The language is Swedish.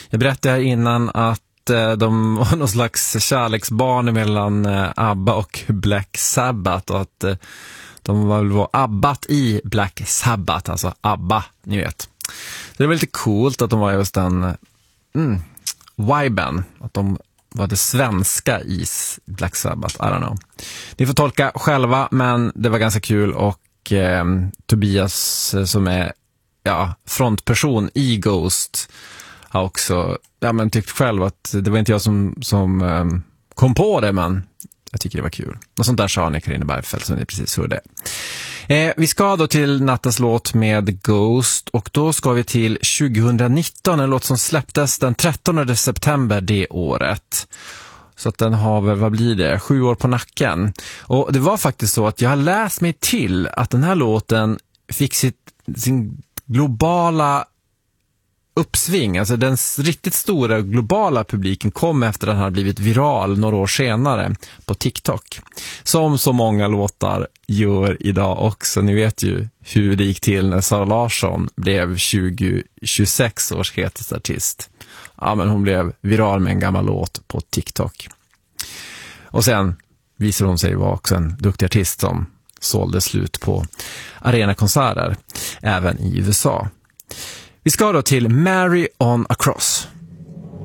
Jag berättade här innan att de var någon slags kärleksbarn mellan ABBA och Black Sabbath och att de var abbat i Black Sabbath, alltså ABBA, ni vet. Så det var lite coolt att de var just den viben, att de var det svenska i Black Sabbath, I don't know. Ni får tolka själva, men det var ganska kul och Tobias som är frontperson i Ghost har också tyckt själv att det var inte jag som kom på det, men jag tycker det var kul. Och sånt där sa ni Carina Bergfeldt som ni precis hörde. Vi ska då till nattens låt med Ghost och då ska vi till 2019, en låt som släpptes den 13 september det året. Så att den har väl, vad blir det, 7 år på nacken. Och det var faktiskt så att jag har läst mig till att den här låten fick sin globala uppsving, alltså den riktigt stora globala publiken kom efter att den hade blivit viral några år senare på TikTok. Som så många låtar gör idag också. Ni vet ju hur det gick till när Sara Larsson blev 2026 års hetaste artist. Ja, men hon blev viral med en gammal låt på TikTok. Och sen visade hon sig vara också en duktig artist som sålde slut på arenakonserter även i USA. Vi ska då till Mary on a Cross.